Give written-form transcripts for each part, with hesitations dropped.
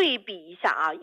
对比一下啊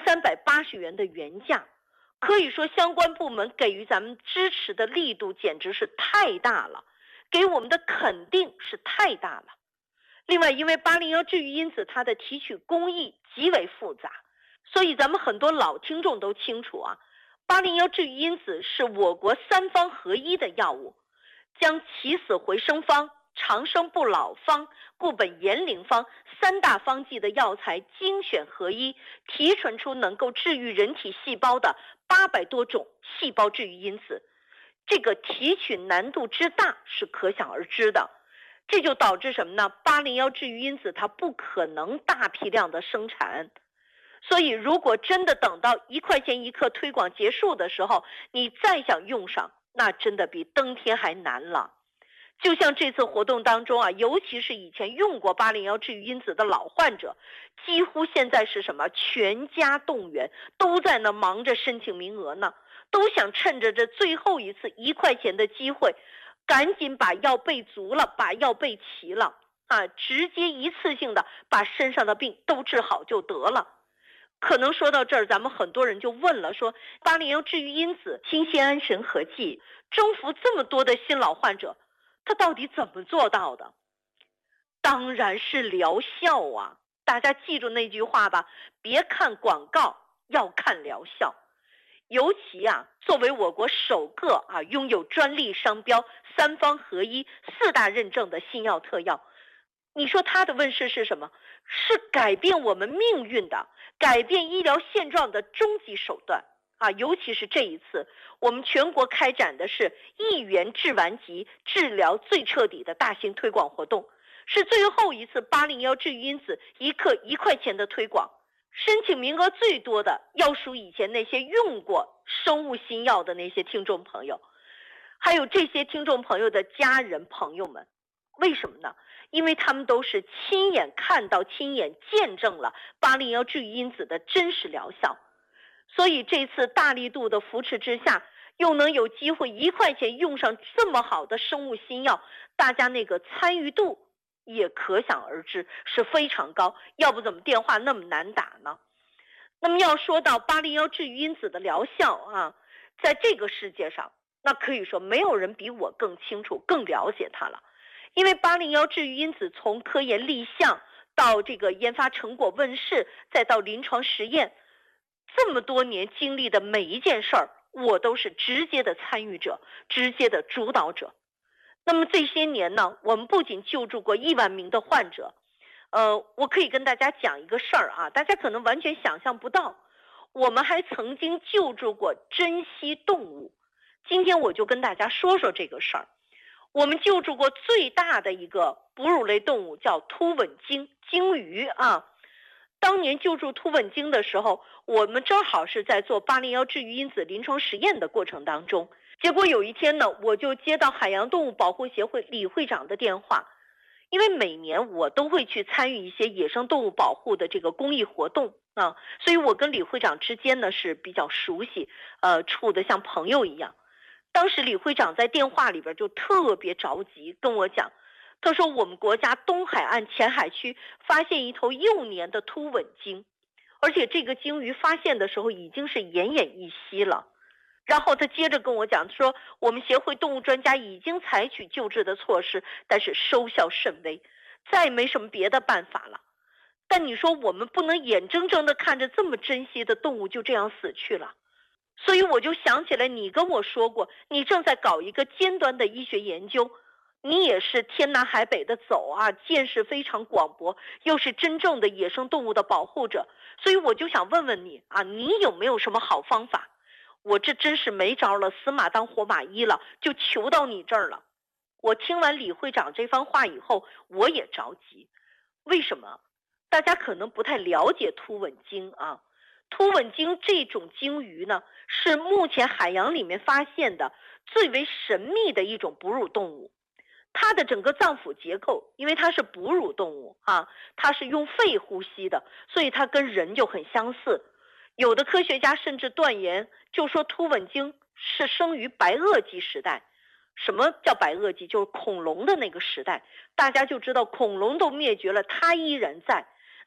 ，1380元的原价，可以说相关部门给予咱们支持的力度简直是太大了，给我们的肯定是太大了。另外，因为801治愈因子它的提取工艺极为复杂，所以咱们很多老听众都清楚啊，801治愈因子是我国3方合一的药物，将起死回生方、长生不老方、固本延龄方3大方剂的药材精选合一，提纯出能够治愈人体细胞的800多种细胞治愈因子，这个提取难度之大是可想而知的。这就导致什么呢？801治愈因子它不可能大批量的生产，所以如果真的等到1块钱1克推广结束的时候，你再想用上，那真的比登天还难了。就像这次活动当中啊，尤其是以前用过801治愈因子的老患者，几乎现在是什么全家动员，都在那忙着申请名额呢，都想趁着这最后一次1块钱的机会，赶紧把药备足了，把药备齐了啊，直接一次性的把身上的病都治好就得了。可能说到这儿，咱们很多人就问了，说801治愈因子清酰安神合剂征服这么多的新老患者，它到底怎么做到的？当然是疗效啊！大家记住那句话吧，别看广告，要看疗效。尤其啊，作为我国首个拥有专利商标、3方合一、4大认证的新药特药，你说它的问世是什么？是改变我们命运的、改变医疗现状的终极手段啊！尤其是这一次，我们全国开展的是1元治顽疾，治疗最彻底的大型推广活动，是最后一次801治愈因子1克1块钱的推广。申请名额最多的要数以前那些用过生物新药的那些听众朋友，还有这些听众朋友的家人朋友们。为什么呢？因为他们都是亲眼看到、亲眼见证了801治愈因子的真实疗效，所以这次大力度的扶持之下，又能有机会1块钱用上这么好的生物新药，大家那个参与度也可想而知是非常高，要不怎么电话那么难打呢？那么要说到801治愈因子的疗效啊，在这个世界上，那可以说没有人比我更清楚、更了解它了。因为801治愈因子从科研立项到这个研发成果问世，再到临床实验，这么多年经历的每一件事儿，我都是直接的参与者、直接的主导者。那么这些年呢，我们不仅救助过1万名的患者，我可以跟大家讲一个事儿啊，大家可能完全想象不到，我们还曾经救助过珍稀动物。今天我就跟大家说说这个事儿。我们救助过最大的一个哺乳类动物叫突吻鲸，鲸鱼啊。当年救助突吻鲸的时候，我们正好是在做801治愈因子临床实验的过程当中。结果有一天呢，我就接到海洋动物保护协会李会长的电话，因为每年我都会去参与一些野生动物保护的这个公益活动啊，所以我跟李会长之间呢是比较熟悉，处得像朋友一样。当时李会长在电话里边就特别着急跟我讲，他说我们国家东海岸前海区发现一头幼年的突吻鲸，而且这个鲸鱼发现的时候已经是奄奄一息了。然后他接着跟我讲说，我们协会动物专家已经采取救治的措施，但是收效甚微，再也没什么别的办法了。但你说我们不能眼睁睁地看着这么珍惜的动物就这样死去了。所以我就想起来你跟我说过，你正在搞一个尖端的医学研究，你也是天南海北的走啊，见识非常广博，又是真正的野生动物的保护者，所以我就想问问你啊，你有没有什么好方法？我这真是没招了，死马当活马医了，就求到你这儿了。我听完李会长这番话以后，我也着急。为什么？大家可能不太了解突吻鲸啊。突吻鲸这种鲸鱼呢，是目前海洋里面发现的最为神秘的一种哺乳动物。它的整个脏腑结构，因为它是哺乳动物啊，它是用肺呼吸的，所以它跟人就很相似。有的科学家甚至断言，就说突吻鲸是生于白垩纪时代。什么叫白垩纪？就是恐龙的那个时代，大家就知道恐龙都灭绝了，它依然在。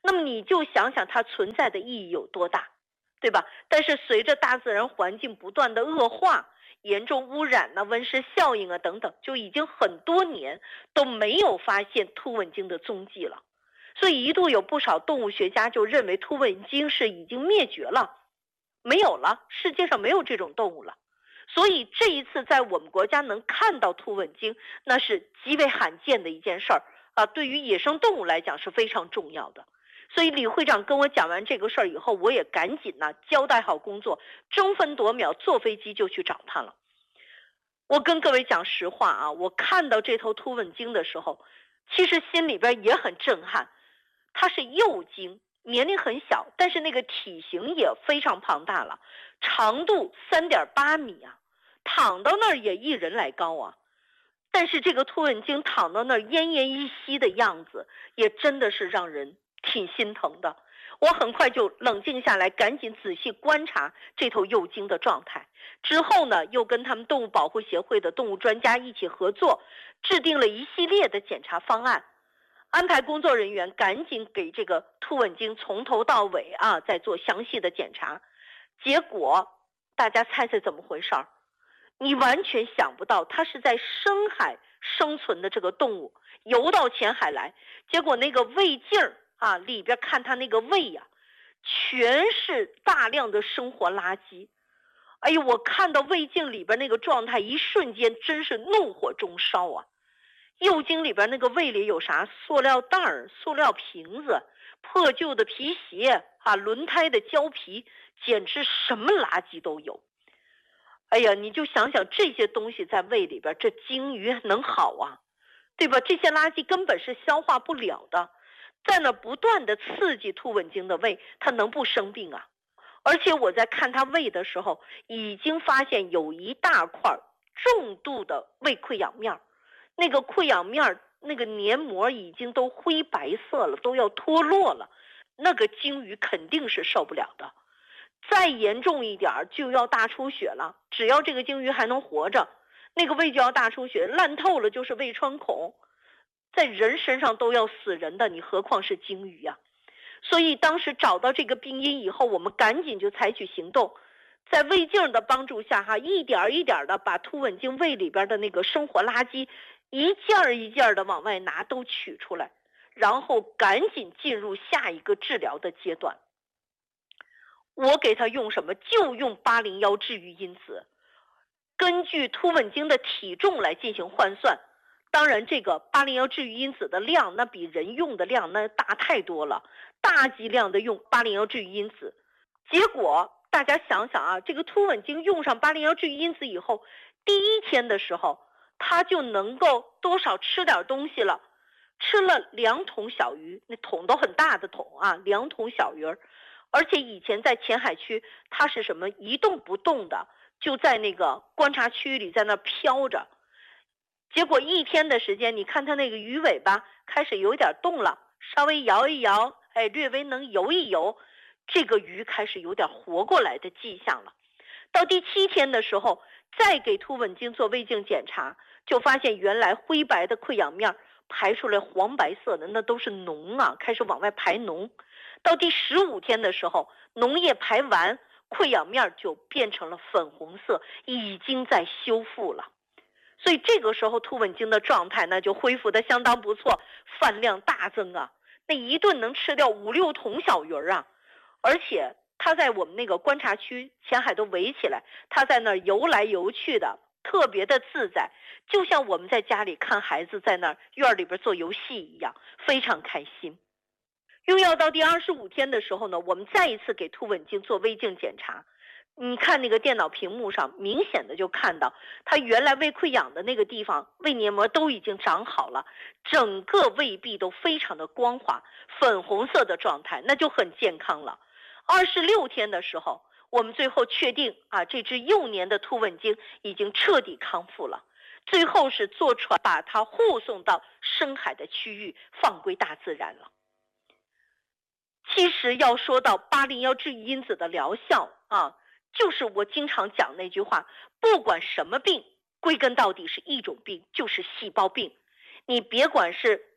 那么你就想想它存在的意义有多大，对吧？但是随着大自然环境不断的恶化，严重污染啊、温室效应啊等等，就已经很多年都没有发现凸吻鲸的踪迹了。所以一度有不少动物学家就认为凸吻鲸是已经灭绝了，没有了，世界上没有这种动物了。所以这一次在我们国家能看到凸吻鲸，那是极为罕见的一件事儿啊，对于野生动物来讲是非常重要的。所以李会长跟我讲完这个事儿以后，我也赶紧呢交代好工作，争分夺秒坐飞机就去找他了。我跟各位讲实话啊，我看到这头凸吻鲸的时候，其实心里边也很震撼。它是幼鲸，年龄很小，但是那个体型也非常庞大了，长度3.8米啊，躺到那儿也一人来高啊。但是这个凸吻鲸躺到那儿奄奄一息的样子，也真的是让人挺心疼的。我很快就冷静下来，赶紧仔细观察这头幼鲸的状态。之后呢，又跟他们动物保护协会的动物专家一起合作，制定了一系列的检查方案，安排工作人员赶紧给这个凸吻鲸从头到尾啊再做详细的检查。结果大家猜猜怎么回事儿？你完全想不到，它是在深海生存的这个动物游到浅海来，结果那个胃镜啊里边看它那个胃呀，全是大量的生活垃圾。哎呦，我看到胃镜里边那个状态，一瞬间真是怒火中烧啊！幼鲸里边那个胃里有啥？塑料袋、塑料瓶子、破旧的皮鞋啊，轮胎的胶皮，简直什么垃圾都有。哎呀，你就想想这些东西在胃里边，这鲸鱼能好啊，对吧？这些垃圾根本是消化不了的，在那不断的刺激凸吻鲸的胃，它能不生病啊？而且我在看它胃的时候，已经发现有一大块重度的胃溃疡面，那个溃疡面那个黏膜已经都灰白色了，都要脱落了，那个鲸鱼肯定是受不了的。再严重一点就要大出血了，只要这个鲸鱼还能活着，那个胃就要大出血，烂透了就是胃穿孔，在人身上都要死人的，你何况是鲸鱼呀？所以当时找到这个病因以后，我们赶紧就采取行动，在胃镜的帮助下一点一点的把凸吻鲸胃里边的那个生活垃圾一件一件的往外拿，都取出来，然后赶紧进入下一个治疗的阶段。我给他用什么？就用801治愈因子，根据凸吻鲸的体重来进行换算。当然这个801治愈因子的量那比人用的量那大太多了，大剂量的用801治愈因子。结果大家想想啊，这个凸吻鲸用上801治愈因子以后，第一天的时候它就能够多少吃点东西了，吃了2桶小鱼，那桶都很大的桶啊，2桶小鱼儿。而且以前在前海区它是什么一动不动的，就在那个观察区里在那飘着。结果一天的时间，你看它那个鱼尾巴开始有点动了，稍微摇一摇，哎，略微能游一游，这个鱼开始有点活过来的迹象了。到第7天的时候，再给凸吻鲸做胃镜检查，就发现原来灰白的溃疡面排出来黄白色的，那都是脓啊，开始往外排脓。到第15天的时候，脓液排完，溃疡面就变成了粉红色，已经在修复了。所以这个时候凸吻鲸的状态那就恢复得相当不错，饭量大增啊，那一顿能吃掉5、6桶小鱼啊。而且它在我们那个观察区前海都围起来，它在那儿游来游去的，特别的自在，就像我们在家里看孩子在那儿院里边做游戏一样，非常开心。又要到第25天的时候呢，我们再一次给凸吻鲸做胃镜检查。你看那个电脑屏幕上明显的就看到它原来胃溃疡的那个地方胃黏膜都已经长好了，整个胃壁都非常的光滑，粉红色的状态，那就很健康了。26天的时候，我们最后确定啊，这只幼年的凸吻鲸已经彻底康复了。最后是坐船把它护送到深海的区域，放归大自然了。其实要说到801治愈因子的疗效啊，就是我经常讲那句话，不管什么病，归根到底是一种病，就是细胞病。你别管是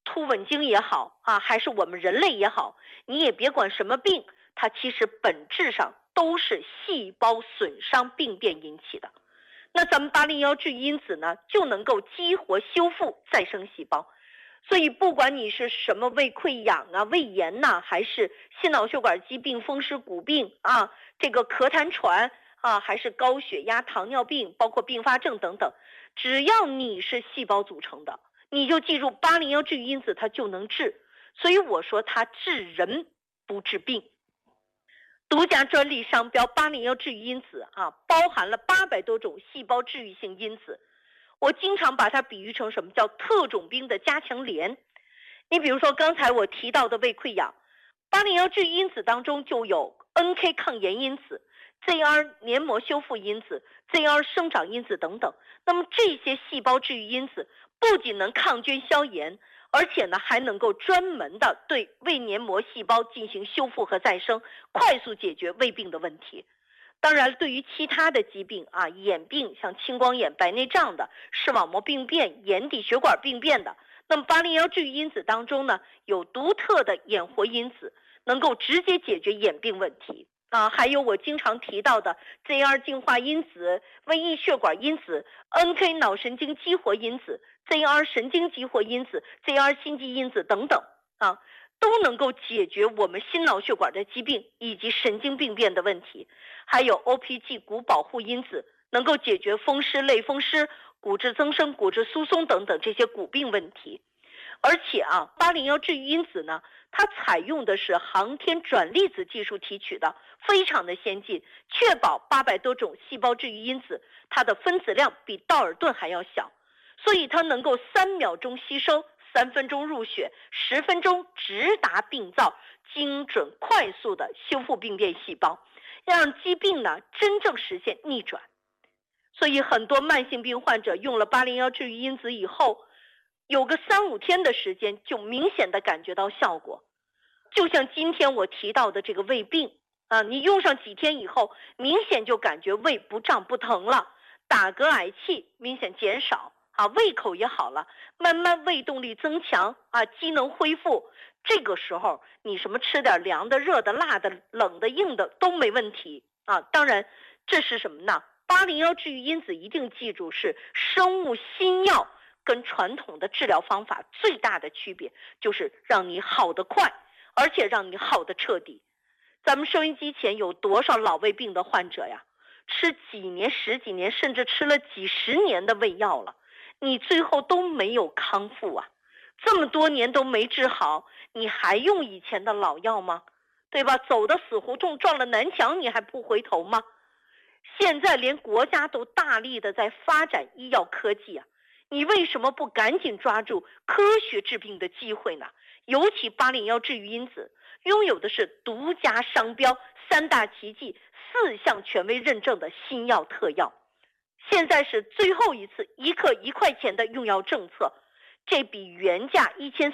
突吻鲸也好啊，还是我们人类也好，你也别管什么病，它其实本质上都是细胞损伤病变引起的。那咱们801治愈因子呢，就能够激活修复再生细胞。所以不管你是什么胃溃疡啊、胃炎呐，还是心脑血管疾病、风湿骨病啊，这个咳痰喘啊，还是高血压、糖尿病，包括并发症等等，只要你是细胞组成的，你就记住801治愈因子它就能治。所以我说它治人不治病。独家专利商标801治愈因子啊，包含了800多种细胞治愈性因子。我经常把它比喻成什么叫特种兵的加强连。你比如说刚才我提到的胃溃疡，801治愈因子当中就有 NK 抗炎因子、ZR 黏膜修复因子、ZR 生长因子等等。那么这些细胞治愈因子不仅能抗菌消炎，而且呢还能够专门的对胃黏膜细胞进行修复和再生，快速解决胃病的问题。当然对于其他的疾病啊，眼病像青光眼、白内障的，视网膜病变、眼底血管病变的，那么801治愈因子当中呢，有独特的眼活因子，能够直接解决眼病问题啊。还有我经常提到的 ZR 净化因子、胃液血管因子、NK 脑神经激活因子、ZR 神经激活因子、ZR 心肌因子等等啊，都能够解决我们心脑血管的疾病以及神经病变的问题。还有 OPG 骨保护因子，能够解决风湿、类风湿、骨质增生、骨质疏松等等这些骨病问题。而且啊，801治愈因子呢，它采用的是航天转粒子技术提取的，非常的先进，确保800多种细胞治愈因子，它的分子量比道尔顿还要小，所以它能够3秒钟吸收，3分钟入血，10分钟直达病灶，精准快速的修复病变细胞，让疾病呢真正实现逆转。所以很多慢性病患者用了801治愈因子以后，有个3-5天的时间就明显的感觉到效果。就像今天我提到的这个胃病啊，你用上几天以后，明显就感觉胃不胀不疼了，打嗝嗳气明显减少啊，胃口也好了，慢慢胃动力增强啊，机能恢复。这个时候你什么吃点凉的、热的、辣的、冷的、硬的都没问题啊。当然这是什么呢？801治愈因子一定记住是生物新药跟传统的治疗方法最大的区别，就是让你好得快，而且让你好得彻底。咱们收音机前有多少老胃病的患者呀？吃几年、10几年，甚至吃了几10年的胃药了，你最后都没有康复啊！这么多年都没治好，你还用以前的老药吗？对吧？走的死胡同撞了南墙，你还不回头吗？现在连国家都大力的在发展医药科技啊，你为什么不赶紧抓住科学治病的机会呢？尤其801治愈因子拥有的是独家商标、3大奇迹、4项权威认证的新药特药。现在是最后一次1克1块钱的用药政策，这比原价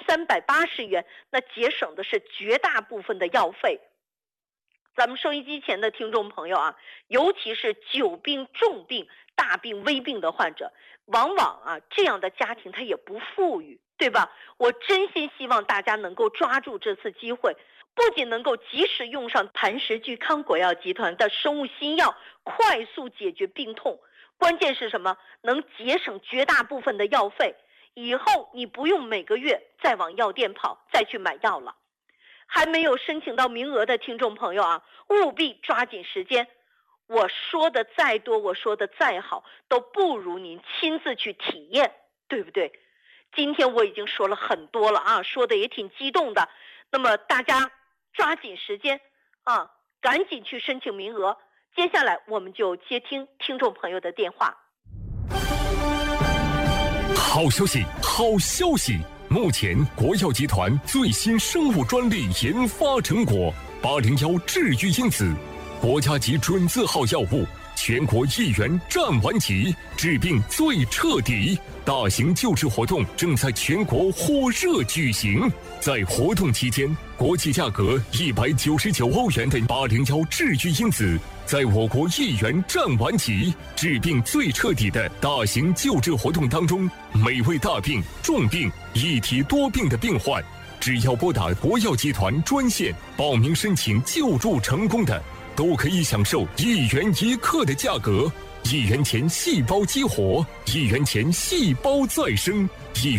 1380元，那节省的是绝大部分的药费。咱们收音机前的听众朋友啊，尤其是久病、重病、大病、危病的患者，往往啊这样的家庭他也不富裕，对吧？我真心希望大家能够抓住这次机会，不仅能够及时用上磐石聚康国药集团的生物新药，快速解决病痛，关键是什么？能节省绝大部分的药费，以后你不用每个月再往药店跑，再去买药了。还没有申请到名额的听众朋友啊，务必抓紧时间。我说的再多，我说的再好，都不如您亲自去体验，对不对？今天我已经说了很多了啊，说的也挺激动的。那么大家抓紧时间啊，赶紧去申请名额。接下来我们就接听听众朋友的电话。 好消息，好消息！目前国药集团最新生物专利研发成果801治愈因子，国家级准字号药物，全国1元占完齐，治病最彻底。大型救治活动正在全国火热举行。在活动期间，国际价格199欧元的801治愈因子， 在我国1元占完齐、治病最彻底的大型救治活动当中，每位大病、重病、一体多病的病患，只要拨打国药集团专线报名申请救助成功的，都可以享受1元1克的价格，1元钱细胞激活，1元钱细胞再生，1元